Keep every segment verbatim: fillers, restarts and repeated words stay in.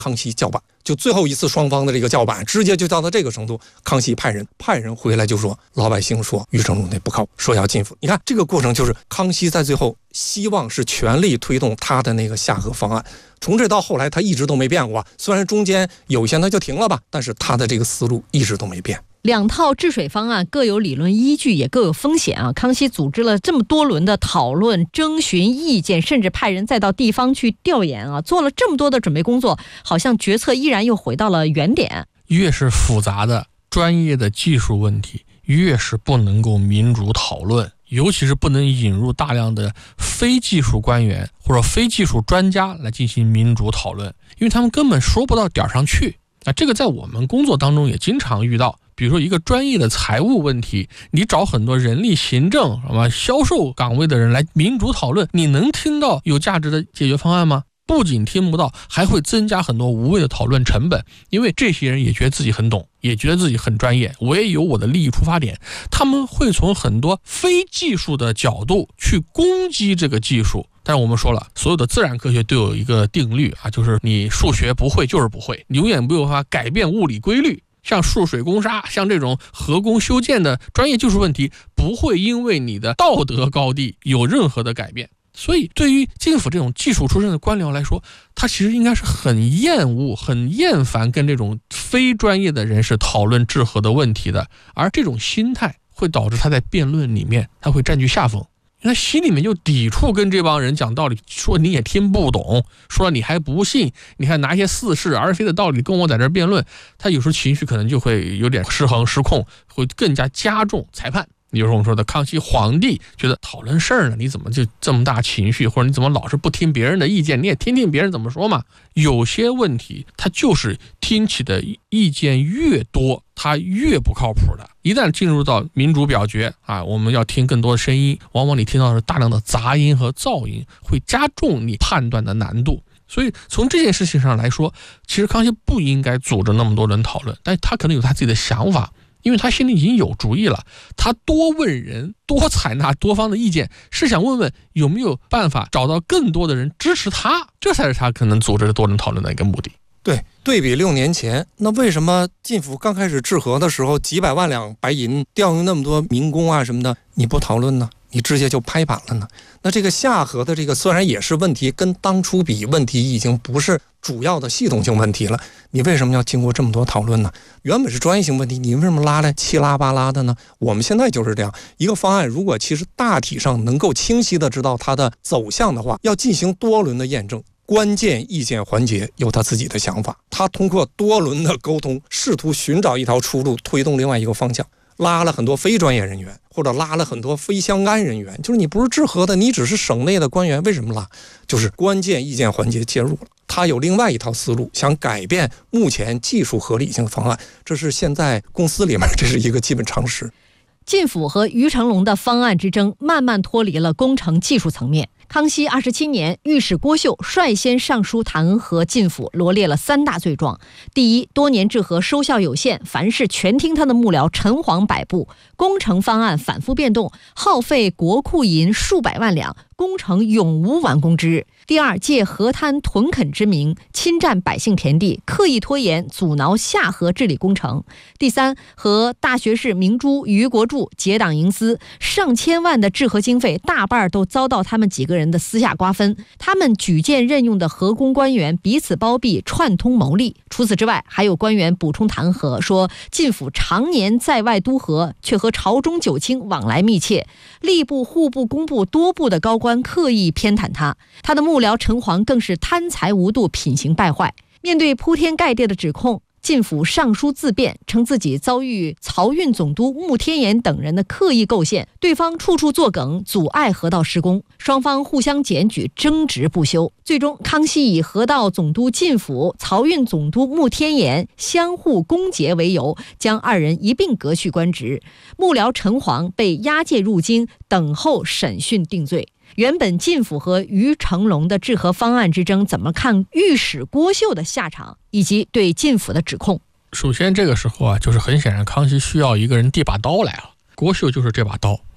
康熙叫板，就最后一次双方的这个叫板，直接就到到这个程度。康熙派人派人回来就说，老百姓说于成龙那不靠谱，说要进府。你看这个过程，就是康熙在最后希望是全力推动他的那个下河方案。从这到后来，他一直都没变过，虽然中间有些他就停了吧，但是他的这个思路一直都没变。 两套治水方案各有理论依据，也各有风险啊。康熙组织了这么多轮的讨论、征询意见，甚至派人再到地方去调研啊，做了这么多的准备工作，好像决策依然又回到了原点。 越是复杂的专业的技术问题，越是不能够民主讨论，尤其是不能引入大量的非技术官员或者非技术专家来进行民主讨论，因为他们根本说不到点上去。那这个在我们工作当中也经常遇到，比如说一个专业的财务问题，你找很多人力行政什么销售岗位的人来民主讨论，你能听到有价值的解决方案吗？不仅听不到，还会增加很多无谓的讨论成本，因为这些人也觉得自己很懂，也觉得自己很专业，我也有我的利益出发点，他们会从很多非技术的角度去攻击这个技术。但是我们说了，所有的自然科学都有一个定律啊，就是你数学不会就是不会，你永远没有办法改变物理规律。像数水攻沙，像这种河工修建的专业技术问题，不会因为你的道德高地有任何的改变。所以对于进府这种技术出身的官僚来说，他其实应该是很厌恶、很厌烦跟这种非专业的人士讨论治河的问题的，而这种心态会导致他在辩论里面他会占据下风，他心里面就抵触跟这帮人讲道理，说你也听不懂，说你还不信，你还拿一些似是而非的道理跟我在这辩论，他有时候情绪可能就会有点失衡失控，会更加加重裁判。比如说我们说的康熙皇帝觉得讨论事儿呢，你怎么就这么大情绪，或者你怎么老是不听别人的意见，你也听听别人怎么说嘛。有些问题他就是听起的意见越多，他越不靠谱的。一旦进入到民主表决啊，我们要听更多的声音，往往你听到的是大量的杂音和噪音，会加重你判断的难度。所以从这件事情上来说，其实康熙不应该组织那么多人讨论，但他可能有他自己的想法，因为他心里已经有主意了，他多问人，多采纳多方的意见，是想问问有没有办法找到更多的人支持他，这才是他可能组织多人讨论的一个目的。 对，对比六年前，那为什么进府刚开始治河的时候，几百万两白银调用那么多民工啊什么的，你不讨论呢？你直接就拍板了呢？那这个下河的这个虽然也是问题，跟当初比问题已经不是主要的系统性问题了，你为什么要经过这么多讨论呢？原本是专业性问题，你为什么拉来七拉八拉的呢？我们现在就是这样一个方案，如果其实大体上能够清晰的知道它的走向的话，要进行多轮的验证，关键意见环节有他自己的想法，他通过多轮的沟通试图寻找一条出路，推动另外一个方向，拉了很多非专业人员，或者拉了很多非相干人员，就是你不是治河的，你只是省内的官员，为什么拉？就是关键意见环节介入了，他有另外一套思路，想改变目前技术合理性的方案，这是现在公司里面这是一个基本常识。 进府和于成龙的方案之争慢慢脱离了工程技术层面。康熙二十七年，御史郭秀率先上书弹劾进府，罗列了三大罪状：第一，多年治河收效有限，凡事全听他的幕僚陈黄摆布，工程方案反复变动，耗费国库银数百万两，工程永无完工之日；第二，借河滩屯垦之名，侵占百姓田地，刻意拖延阻挠下河治理工程；第三，和大学士明珠于国柱结党营私，上千万的治河经费大半都遭到他们几个人的私下瓜分，他们举荐任用的河工官员彼此包庇，串通谋利。除此之外，还有官员补充弹劾说，进府常年在外督河，却和朝中九卿往来密切，吏部、户部、工部多部的高官刻意偏袒他，他的幕僚陈黄更是贪财无度，品行败坏。面对铺天盖地的指控，进府上书自辩，称自己遭遇漕运总督穆天言等人的刻意构陷，对方处处作梗，阻碍河道施工，双方互相检举，争执不休。最终，康熙以河道总督进府、漕运总督穆天言相互攻讦为由，将二人一并革去官职。幕僚陈黄被押解入京，等候审讯定罪。原本进府和于成龙的治河方案之争，怎么看御史郭秀的下场以及对进府的指控？ 首先这个时候啊，就是很显然康熙需要一个人递把刀来了，郭秀就是这把刀。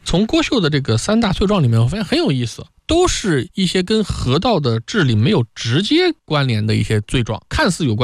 从郭秀的这个三大罪状里面，我发现很有意思，都是一些跟河道的治理没有直接关联的一些罪状，看似有关